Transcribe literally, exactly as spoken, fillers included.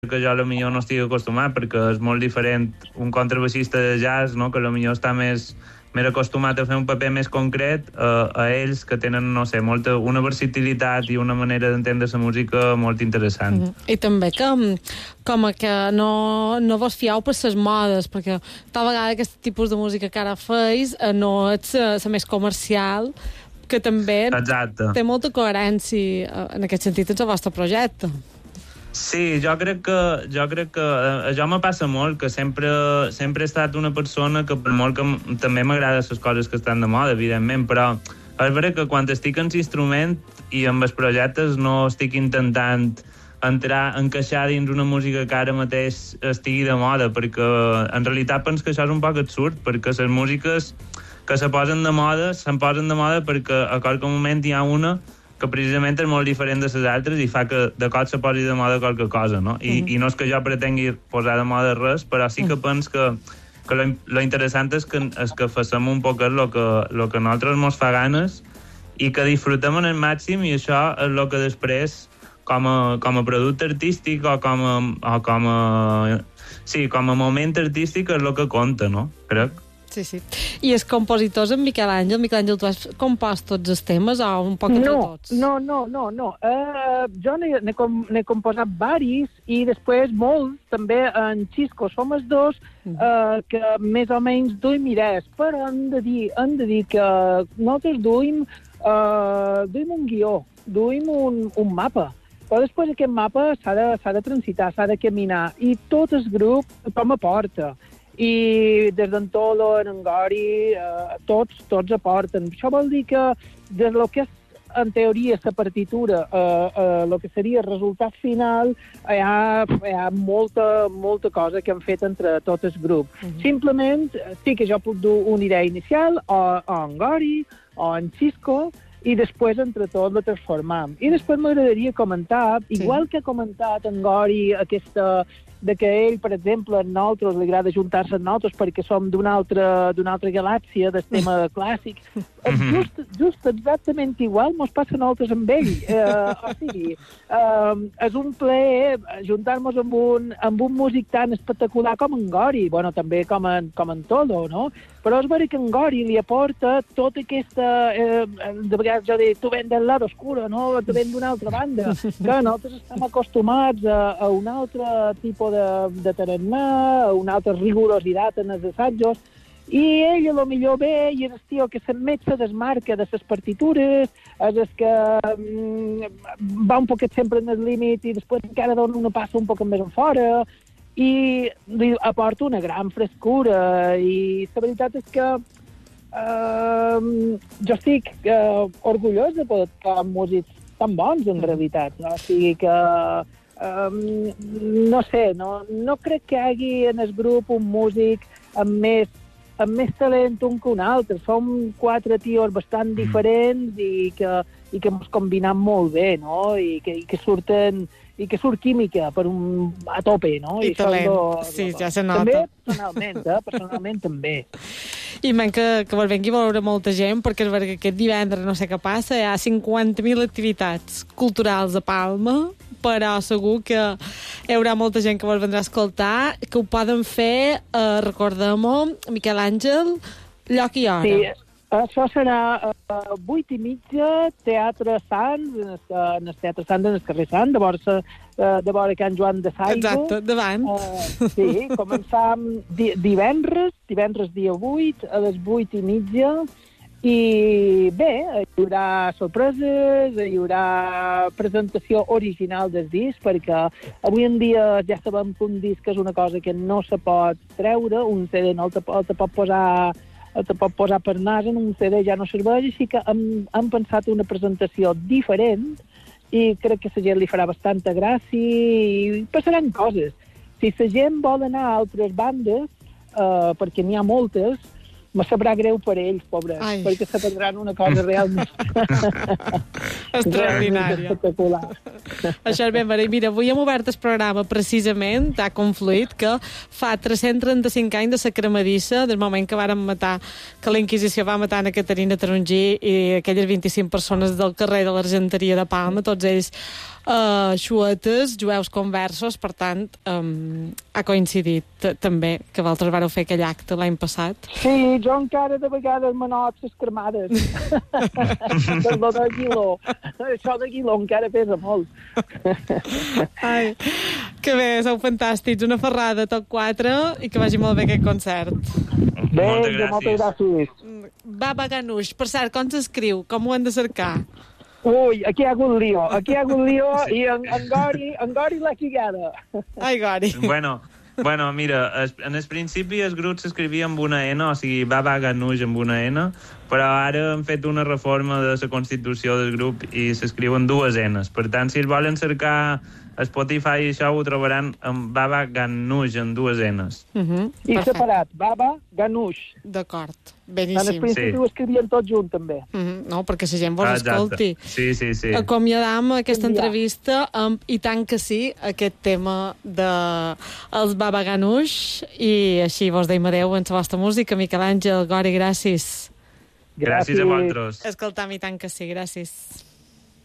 que jo potser no estic acostumat, perquè és molt diferent un contrabaixista de jazz, no?, que potser està més, més acostumat a fer un paper més concret, a, a ells que tenen, no sé, molta, una versatilitat i una manera d'entendre la música molt interessant. Mm -hmm. I també que com a que no, no vos fieu per les modes, perquè tal vegada aquest tipus de música que ara feis no ets la més comercial, que també Exacte. té molta coherència en aquest sentit en el vostre projecte. Sí, jo crec que, jo crec que a jo me passa molt, que sempre, sempre he estat una persona que per molt que també m'agrada les coses que estan de moda, evidentment, però és veritat que quan estic en l'instrument i amb els projectes no estic intentant entrar, encaixar dins una música que ara mateix estigui de moda, perquè en realitat penso que això és un poc absurd, perquè les músiques que se posen de moda, se'n posen de moda perquè a qualque moment hi ha una que precisament és molt diferent de les altres i fa que de cop se posi de moda qualque cosa, no? I, mm. i no és que jo pretengui posar de moda res, però sí que penso que, que lo, lo interessant és que, és que facem un poc el que, lo que nosaltres mos fa ganes i que disfrutem en el màxim, i això és el que després com a, com a producte artístic o com a, o com a sí, com a moment artístic és el que compta, no? Crec. Sí, sí. I els compositors, en Miquel Àngel, Miquel Àngel, tu has compost tots els temes o un poc entre no, tots? No, no, no, no. Uh, jo n'he com, composat varis i després molts, també en Xisco som els dos, uh, que més o menys duim idees, però hem de dir, hem de dir que nosaltres duim, uh, duim un guió, duim un, un mapa, però després aquest mapa s'ha de, s'ha de transitar, s'ha de caminar, i tot el grup com aporta. I des d'en Tolo, en Gori, eh, tots, tots aporten. Això vol dir que des del que és, en teoria, la partitura, eh, eh, el que seria el resultat final, hi ha, hi ha molta, molta cosa que hem fet entre tot el grup. Uh -huh. Simplement, sí que jo puc dur una idea inicial, o, o en Gori, o en Xisco, i després, entre tots, la transformam. I després m'agradaria comentar, sí. igual que ha comentat en Gori aquesta de que ell, per exemple, a nosaltres li agrada juntar-se amb nosaltres perquè som d'una altra, d'una altra galàxia del tema clàssic. Just, just exactament igual mos passa a nosaltres amb ell. Uh, o sigui, uh, és un plaer juntar-nos amb un, amb un músic tan espectacular com en Gori, bueno, també com en, com en Tolo, no? Però és veritat que en Gori li aporta tota aquesta... Eh, de vegades jo dic, tu ven del lado oscuro, no? Tu ven d'una altra banda. Que nosaltres estem acostumats a, a un altre tipus de, de tarannà, a una altra rigorositat en els assajos, i ell a lo millor ve i és el tio que s'admet se desmarca de les partitures, és el que mm, va un poquet sempre en el límit i després encara dona una passa un poc més en fora, i li aporta una gran frescura, i la veritat és que uh, jo estic uh, orgullós de poder tocar amb músics tan bons, en realitat. No? O sigui que, um, no sé, no, no crec que hi hagi en el grup un músic amb més, amb més talent un que un altre. Som quatre tios bastant diferents i que, i que ens combinem molt bé, no? I que, i que surten... i que surt química per un, a tope, no? I, I talent, lo, sí, ja se nota. També personalment, eh? Personalment també. I men que, que vos vengui a veure molta gent, perquè és veritat que aquest divendres no sé què passa, hi ha cinquanta mil activitats culturals a Palma, però segur que hi haurà molta gent que vos vendrà a escoltar, que ho poden fer, eh, recordem-ho, Miquel Àngel, lloc i hora. Sí, això serà a uh, vuit i mitja, Teatre Sants, en el, en el Teatre Sants, en el carrer Sant, de vora, uh, de vora Can Joan de Saigo. Exacte, davant. Uh, sí, començam di divendres, divendres dia vuit, a les vuit i mitja, i bé, hi haurà sorpreses, hi haurà presentació original del disc, perquè avui en dia ja sabem que un disc és una cosa que no se pot treure, un C D no el te, el te pot posar... te pot posar per nas, en un C D ja no serveix, així que hem, hem pensat una presentació diferent i crec que la gent li farà bastanta gràcia i passaran coses. Si la gent vol anar a altres bandes, eh, perquè n'hi ha moltes, me sabrà greu per ells, pobres, Ai. perquè se perdran una cosa realment extraordinària. Espectacular. Això és ben vera. Mira, avui hem obert el programa precisament, ha confluït, que fa tres-cents trenta-cinc anys de la cremadissa, del moment que varen matar, que la Inquisició va matar a Caterina Tarongí i aquelles vint-i-cinc persones del carrer de l'Argenteria de Palma, tots ells uh, xuetes, jueus conversos, per tant, um, ha coincidit t- també que vosaltres vareu fer aquell acte l'any passat. Sí, jo encara de vegades me noto les cremades. Per lo de Guiló. Això de Guiló encara pesa molt. Ai, que bé, sou fantàstics. Una ferrada, tot quatre, i que vagi molt bé aquest concert. Bé, Moltes gràcies. moltes gràcies. Baba Ganoush, per cert, com s'escriu? Com ho hem de cercar? Ui, aquí hi ha hagut lío, aquí hi ha hagut lío i en, en Gori, en Gori l'ha quigada. Ai, Gori. Bueno, bueno, mira, es, en el principi el grup s'escrivia amb una N, o sigui, Baba Ganoush amb una N, però ara han fet una reforma de la constitució del grup i s'escriuen dues Ns. Per tant, si es volen cercar a Spotify, això ho trobaran amb Baba Ganoush en dues Ns. Uh -huh. I separat, Baba Ganoush. D'acord, En el beníssim. principi Sí. ho escrivien tots junts, també. Uh -huh. No, perquè la gent vos Ah, exacte. escolti. Sí, sí, sí. Acomiadam aquesta Enviar. entrevista amb, i tant que sí, aquest tema de els Baba Ganoush, i així vos deim adeu en la vostra música. Miquel Àngel, Gori, gràcies. Gràcies a vosaltres. Escoltam i tant que sí, gràcies.